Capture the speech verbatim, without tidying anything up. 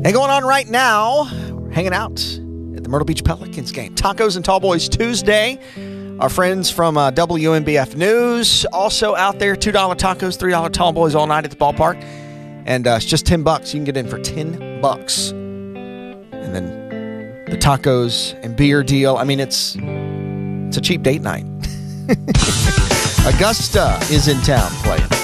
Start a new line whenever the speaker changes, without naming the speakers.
And going on right now, we're hanging out at the Myrtle Beach Pelicans game. Tacos and Tall Boys Tuesday. Our friends from uh, W M B F News also out there. two dollar tacos, three dollar Tall Boys all night at the ballpark. And uh, it's just ten bucks. You can get in for ten bucks. And then the tacos and beer deal. I mean, it's it's a cheap date night. Augusta is in town playing.